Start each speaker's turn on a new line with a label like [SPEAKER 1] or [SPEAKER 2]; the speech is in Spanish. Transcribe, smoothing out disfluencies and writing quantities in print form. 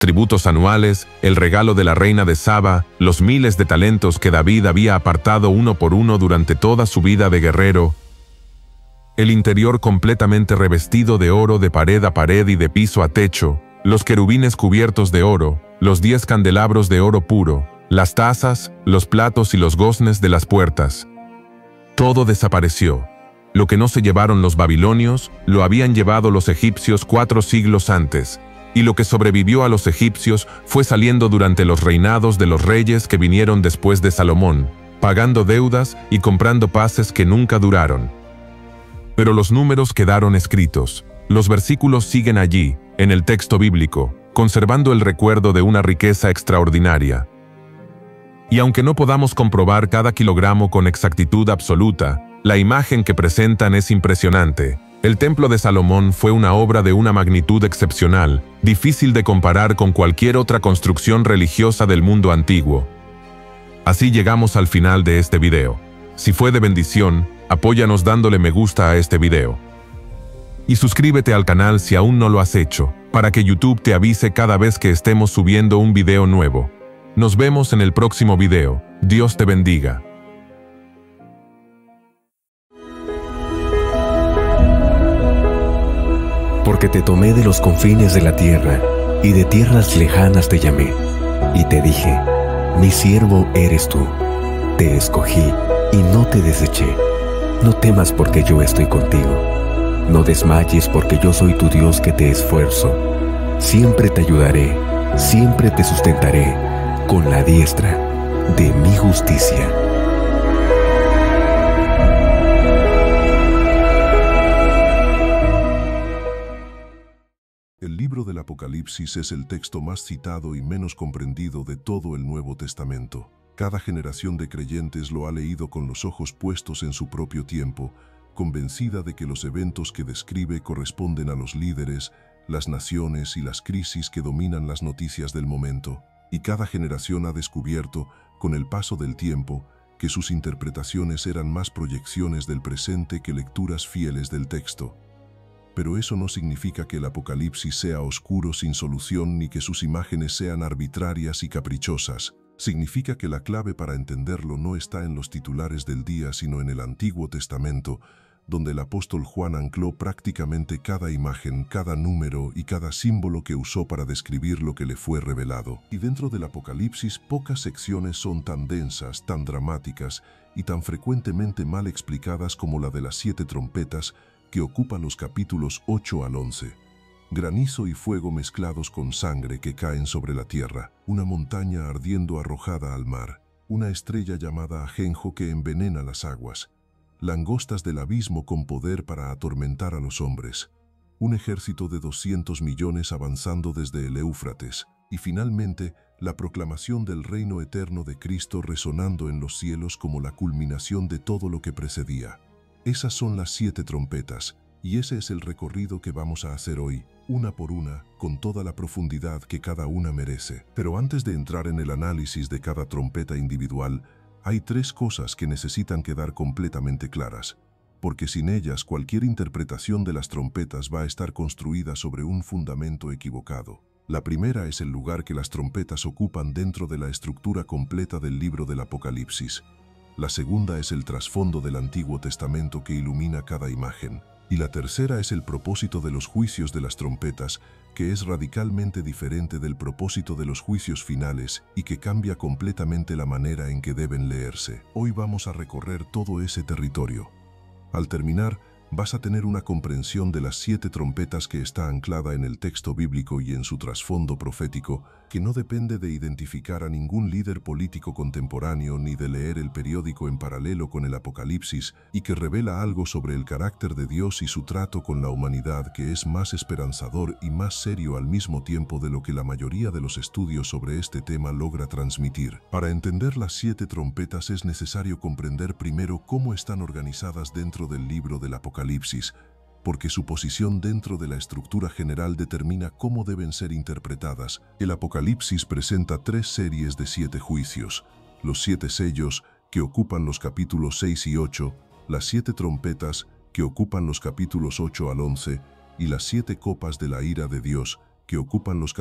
[SPEAKER 1] tributos anuales, el regalo de la reina de Saba, los miles de talentos que David había apartado uno por uno durante toda su vida de guerrero, el interior completamente revestido de oro de pared a pared y de piso a techo, los querubines cubiertos de oro, los 10 candelabros de oro puro, las tazas, los platos y los goznes de las puertas. Todo desapareció. Lo que no se llevaron los babilonios, lo habían llevado los egipcios 4 siglos antes, y lo que sobrevivió a los egipcios fue saliendo durante los reinados de los reyes que vinieron después de Salomón, pagando deudas y comprando paces que nunca duraron. Pero los números quedaron escritos. Los versículos siguen allí, en el texto bíblico, conservando el recuerdo de una riqueza extraordinaria. Y aunque no podamos comprobar cada kilogramo con exactitud absoluta, la imagen que presentan es impresionante. El templo de Salomón fue una obra de una magnitud excepcional, difícil de comparar con cualquier otra construcción religiosa del mundo antiguo. Así llegamos al final de este video. Si fue de bendición, apóyanos dándole me gusta a este video. Y suscríbete al canal si aún no lo has hecho, para que YouTube te avise cada vez que estemos subiendo un video nuevo. Nos vemos en el próximo video. Dios te bendiga.
[SPEAKER 2] Porque te tomé de los confines de la tierra, y de tierras lejanas te llamé, y te dije, mi siervo eres tú. Te escogí, y no te deseché. No temas porque yo estoy contigo. No desmayes porque yo soy tu Dios que te esfuerzo. Siempre te ayudaré, siempre te sustentaré, con la diestra de mi justicia.
[SPEAKER 3] El libro del Apocalipsis es el texto más citado y menos comprendido de todo el Nuevo Testamento. Cada generación de creyentes lo ha leído con los ojos puestos en su propio tiempo, convencida de que los eventos que describe corresponden a los líderes, las naciones y las crisis que dominan las noticias del momento. Y cada generación ha descubierto, con el paso del tiempo, que sus interpretaciones eran más proyecciones del presente que lecturas fieles del texto. Pero eso no significa que el Apocalipsis sea oscuro sin solución ni que sus imágenes sean arbitrarias y caprichosas. Significa que la clave para entenderlo no está en los titulares del día, sino en el Antiguo Testamento, donde el apóstol Juan ancló prácticamente cada imagen, cada número y cada símbolo que usó para describir lo que le fue revelado. Y dentro del Apocalipsis, pocas secciones son tan densas, tan dramáticas y tan frecuentemente mal explicadas como la de las 7 trompetas que ocupa los capítulos 8 al 11. Granizo y fuego mezclados con sangre que caen sobre la tierra, una montaña ardiendo arrojada al mar, una estrella llamada ajenjo que envenena las aguas, langostas del abismo con poder para atormentar a los hombres, un ejército de 200 millones avanzando desde el Éufrates, y finalmente la proclamación del reino eterno de Cristo resonando en los cielos como la culminación de todo lo que precedía. Esas son las 7 trompetas, y ese es el recorrido que vamos a hacer hoy, una por una, con toda la profundidad que cada una merece. Pero antes de entrar en el análisis de cada trompeta individual, hay 3 cosas que necesitan quedar completamente claras, porque sin ellas cualquier interpretación de las trompetas va a estar construida sobre un fundamento equivocado. La primera es el lugar que las trompetas ocupan dentro de la estructura completa del libro del Apocalipsis. La segunda es el trasfondo del Antiguo Testamento que ilumina cada imagen. Y la tercera es el propósito de los juicios de las trompetas, que es radicalmente diferente del propósito de los juicios finales y que cambia completamente la manera en que deben leerse. Hoy vamos a recorrer todo ese territorio. Al terminar, vas a tener una comprensión de las 7 trompetas que está anclada en el texto bíblico y en su trasfondo profético, que no depende de identificar a ningún líder político contemporáneo ni de leer el periódico en paralelo con el Apocalipsis, y que revela algo sobre el carácter de Dios y su trato con la humanidad que es más esperanzador y más serio al mismo tiempo de lo que la mayoría de los estudios sobre este tema logra transmitir. Para entender las 7 trompetas es necesario comprender primero cómo están organizadas dentro del libro del Apocalipsis, porque su posición dentro de la estructura general determina cómo deben ser interpretadas. El Apocalipsis presenta 3 series de 7 juicios, los 7 sellos, que ocupan los capítulos 6 y 8, las 7 trompetas, que ocupan los capítulos 8 al 11, y las 7 copas de la ira de Dios, que ocupan los